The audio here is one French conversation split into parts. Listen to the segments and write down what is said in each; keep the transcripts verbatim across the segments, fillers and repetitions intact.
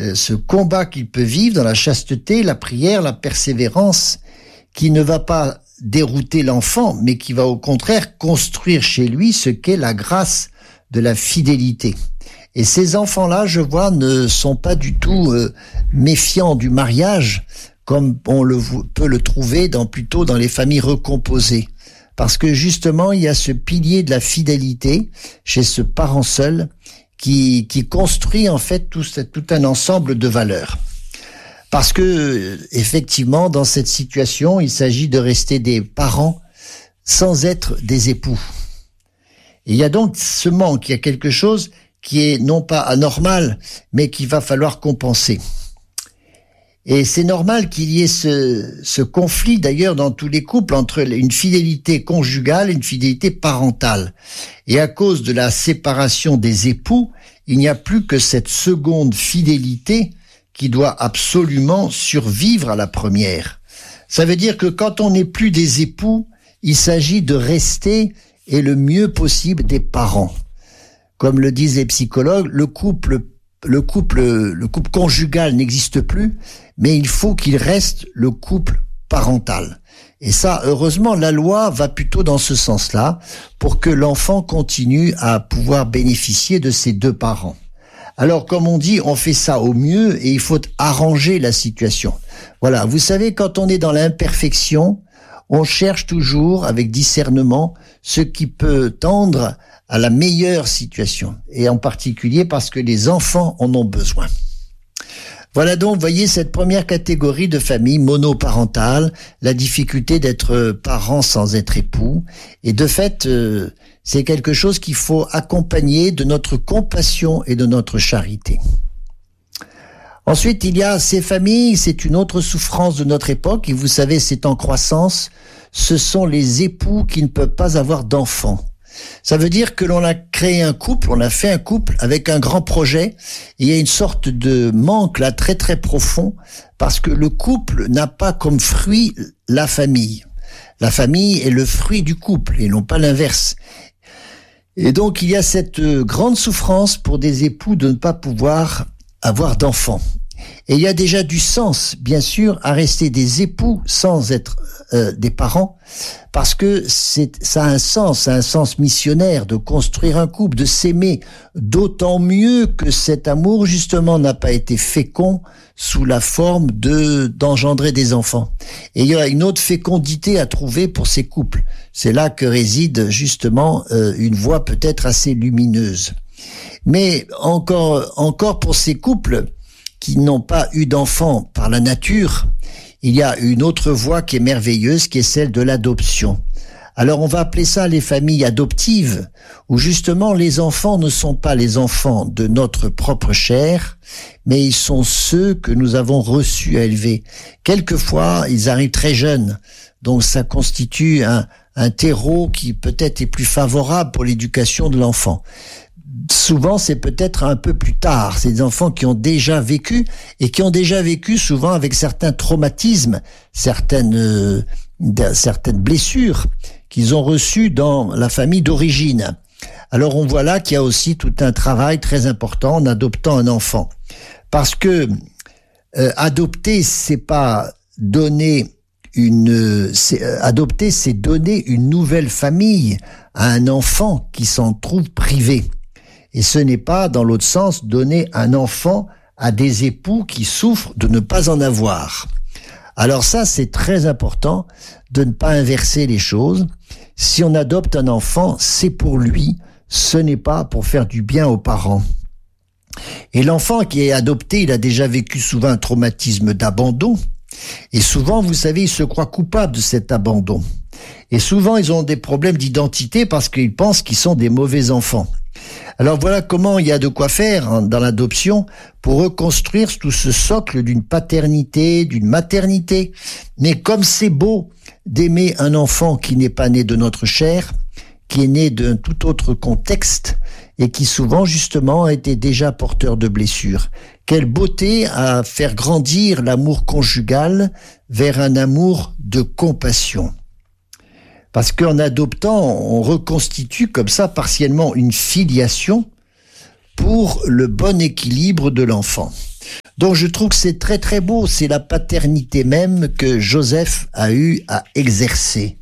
euh, ce combat qu'il peut vivre dans la chasteté, la prière, la persévérance, qui ne va pas dérouter l'enfant, mais qui va au contraire construire chez lui ce qu'est la grâce de la fidélité. Et ces enfants-là, je vois, ne sont pas du tout euh, méfiants du mariage, comme on le, peut le trouver dans, plutôt dans les familles recomposées. Parce que justement, il y a ce pilier de la fidélité chez ce parent seul qui, qui construit en fait tout, tout un ensemble de valeurs. Parce que, effectivement, dans cette situation, il s'agit de rester des parents sans être des époux. Et il y a donc ce manque, il y a quelque chose qui est non pas anormal, mais qu'il va falloir compenser. Et c'est normal qu'il y ait ce, ce conflit, d'ailleurs, dans tous les couples, entre une fidélité conjugale et une fidélité parentale. Et à cause de la séparation des époux, il n'y a plus que cette seconde fidélité qui doit absolument survivre à la première. Ça veut dire que quand on n'est plus des époux, il s'agit de rester et le mieux possible des parents. Comme le disent les psychologues, le couple, le couple, le couple conjugal n'existe plus, mais il faut qu'il reste le couple parental. Et ça, heureusement, la loi va plutôt dans ce sens-là, pour que l'enfant continue à pouvoir bénéficier de ses deux parents. Alors, comme on dit, on fait ça au mieux et il faut arranger la situation. Voilà, vous savez, quand on est dans l'imperfection, on cherche toujours, avec discernement, ce qui peut tendre à la meilleure situation. Et en particulier parce que les enfants en ont besoin. Voilà donc, voyez, cette première catégorie de famille monoparentale, la difficulté d'être parent sans être époux. Et de fait, euh, c'est quelque chose qu'il faut accompagner de notre compassion et de notre charité. Ensuite, il y a ces familles, c'est une autre souffrance de notre époque, et vous savez, c'est en croissance. Ce sont les époux qui ne peuvent pas avoir d'enfants. Ça veut dire que l'on a créé un couple, on a fait un couple avec un grand projet, et il y a une sorte de manque là très très profond, parce que le couple n'a pas comme fruit la famille. La famille est le fruit du couple, et non pas l'inverse. Et donc il y a cette grande souffrance pour des époux de ne pas pouvoir avoir d'enfants. Et il y a déjà du sens, bien sûr, à rester des époux sans être euh, des parents, parce que c'est, ça a un sens, ça a un sens missionnaire de construire un couple, de s'aimer, d'autant mieux que cet amour, justement, n'a pas été fécond sous la forme de d'engendrer des enfants. Et il y a une autre fécondité à trouver pour ces couples. C'est là que réside, justement, euh, une voie peut-être assez lumineuse. Mais encore, encore pour ces couples qui n'ont pas eu d'enfants par la nature, il y a une autre voie qui est merveilleuse, qui est celle de l'adoption. Alors on va appeler ça les familles adoptives, où justement les enfants ne sont pas les enfants de notre propre chair, mais ils sont ceux que nous avons reçus à élever. Quelquefois, ils arrivent très jeunes, donc ça constitue un, un terreau qui peut-être est plus favorable pour l'éducation de l'enfant. Souvent, c'est peut-être un peu plus tard. C'est des enfants qui ont déjà vécu et qui ont déjà vécu souvent avec certains traumatismes, certaines, euh, certaines blessures qu'ils ont reçues dans la famille d'origine. Alors, on voit là qu'il y a aussi tout un travail très important en adoptant un enfant. Parce que euh, adopter, c'est pas donner une, c'est, euh, adopter, c'est donner une nouvelle famille à un enfant qui s'en trouve privé. Et ce n'est pas, dans l'autre sens, donner un enfant à des époux qui souffrent de ne pas en avoir. Alors ça, c'est très important de ne pas inverser les choses. Si on adopte un enfant, c'est pour lui, ce n'est pas pour faire du bien aux parents. Et l'enfant qui est adopté, il a déjà vécu souvent un traumatisme d'abandon. Et souvent, vous savez, il se croit coupable de cet abandon. Et souvent, ils ont des problèmes d'identité parce qu'ils pensent qu'ils sont des mauvais enfants. Alors voilà comment il y a de quoi faire dans l'adoption pour reconstruire tout ce socle d'une paternité, d'une maternité. Mais comme c'est beau d'aimer un enfant qui n'est pas né de notre chair, qui est né d'un tout autre contexte et qui souvent justement a été déjà porteur de blessures. Quelle beauté à faire grandir l'amour conjugal vers un amour de compassion. Parce qu'en adoptant, on reconstitue comme ça partiellement une filiation pour le bon équilibre de l'enfant. Donc je trouve que c'est très très beau, c'est la paternité même que Joseph a eu à exercer.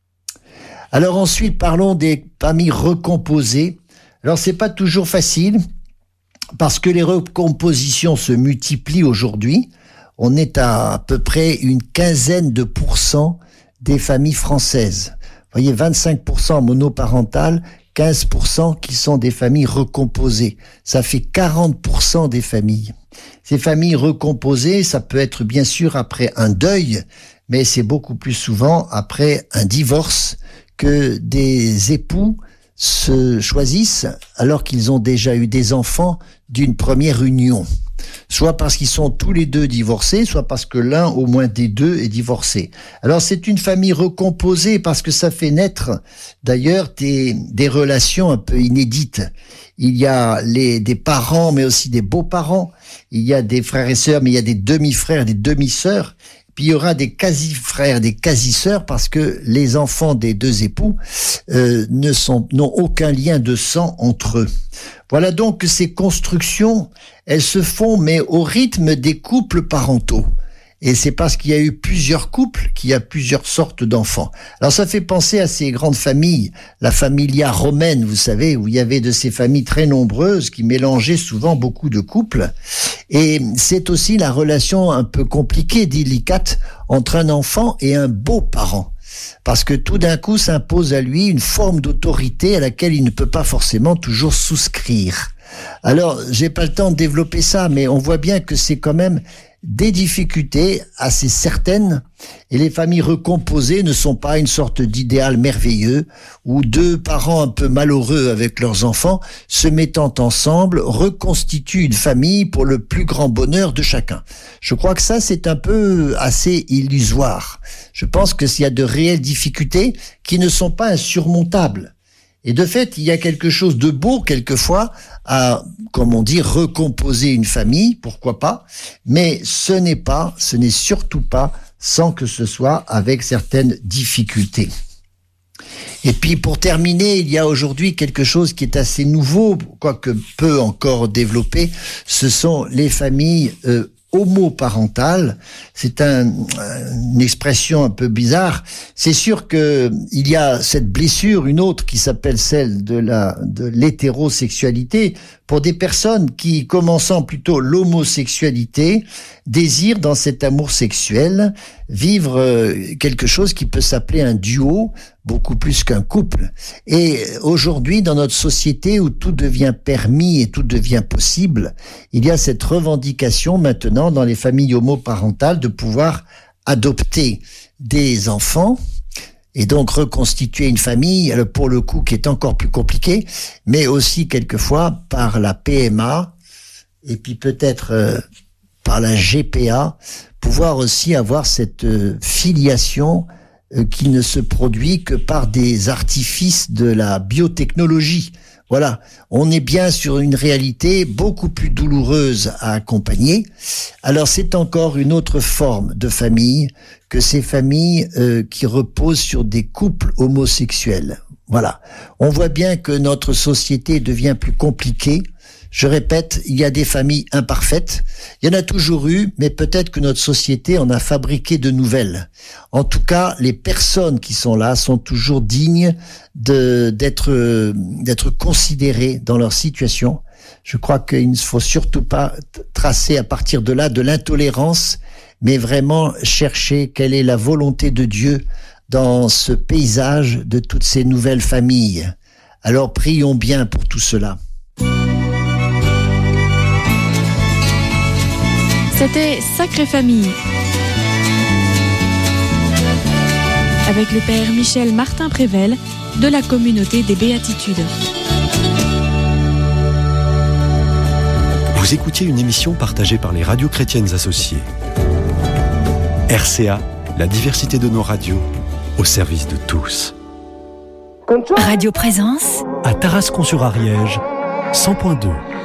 Alors ensuite, parlons des familles recomposées. Alors c'est pas toujours facile, parce que les recompositions se multiplient aujourd'hui. On est à à peu près une quinzaine de pourcents des familles françaises. Vous voyez, vingt-cinq pour cent monoparentales, quinze pour cent qui sont des familles recomposées. Ça fait quarante pour cent des familles. Ces familles recomposées, ça peut être bien sûr après un deuil, mais c'est beaucoup plus souvent après un divorce que des époux se choisissent alors qu'ils ont déjà eu des enfants d'une première union. Soit parce qu'ils sont tous les deux divorcés, soit parce que l'un au moins des deux est divorcé. Alors c'est une famille recomposée parce que ça fait naître d'ailleurs des, des relations un peu inédites. Il y a les, des parents mais aussi des beaux-parents, il y a des frères et sœurs mais il y a des demi-frères, des demi-sœurs. Puis il y aura des quasi-frères, des quasi-sœurs, parce que les enfants des deux époux euh, ne sont n'ont aucun lien de sang entre eux. Voilà donc que ces constructions, elles se font, mais au rythme des couples parentaux. Et c'est parce qu'il y a eu plusieurs couples qu'il y a plusieurs sortes d'enfants. Alors ça fait penser à ces grandes familles, la familia romaine, vous savez, où il y avait de ces familles très nombreuses qui mélangeaient souvent beaucoup de couples. Et c'est aussi la relation un peu compliquée, délicate, entre un enfant et un beau-parent. Parce que tout d'un coup s'impose à lui une forme d'autorité à laquelle il ne peut pas forcément toujours souscrire. Alors, j'ai pas le temps de développer ça, mais on voit bien que c'est quand même des difficultés assez certaines, et les familles recomposées ne sont pas une sorte d'idéal merveilleux où deux parents un peu malheureux avec leurs enfants, se mettant ensemble, reconstituent une famille pour le plus grand bonheur de chacun. Je crois que ça, c'est un peu assez illusoire. Je pense que s'il y a de réelles difficultés qui ne sont pas insurmontables. Et de fait, il y a quelque chose de beau, quelquefois, à, comme on dit, recomposer une famille, pourquoi pas, mais ce n'est pas, ce n'est surtout pas sans que ce soit avec certaines difficultés. Et puis, pour terminer, il y a aujourd'hui quelque chose qui est assez nouveau, quoique peu encore développé, ce sont les familles euh, homoparentale. C'est un, une expression un peu bizarre. C'est sûr que il y a cette blessure, une autre qui s'appelle celle de la de l'hétérosexualité, pour des personnes qui, commençant plutôt l'homosexualité, désirent dans cet amour sexuel vivre quelque chose qui peut s'appeler un duo, beaucoup plus qu'un couple. Et aujourd'hui, dans notre société où tout devient permis et tout devient possible, il y a cette revendication maintenant dans les familles homoparentales de pouvoir adopter des enfants et donc reconstituer une famille, pour le coup, qui est encore plus compliquée, mais aussi quelquefois par la P M A et puis peut-être euh, par la G P A, pouvoir aussi avoir cette euh, filiation euh, qui ne se produit que par des artifices de la biotechnologie. Voilà, on est bien sur une réalité beaucoup plus douloureuse à accompagner. Alors c'est encore une autre forme de famille que ces familles euh, qui reposent sur des couples homosexuels. Voilà, on voit bien que notre société devient plus compliquée. Je répète, il y a des familles imparfaites. Il y en a toujours eu, mais peut-être que notre société en a fabriqué de nouvelles. En tout cas, les personnes qui sont là sont toujours dignes de, d'être, d'être considérées dans leur situation. Je crois qu'il ne faut surtout pas tracer à partir de là de l'intolérance, mais vraiment chercher quelle est la volonté de Dieu dans ce paysage de toutes ces nouvelles familles. Alors prions bien pour tout cela. C'était Sacrée Famille avec le père Michel Martin-Prével de la communauté des Béatitudes. Vous écoutiez une émission partagée par les radios chrétiennes associées. R C A, la diversité de nos radios, au service de tous. Radio Présence à Tarascon-sur-Ariège, cent point deux.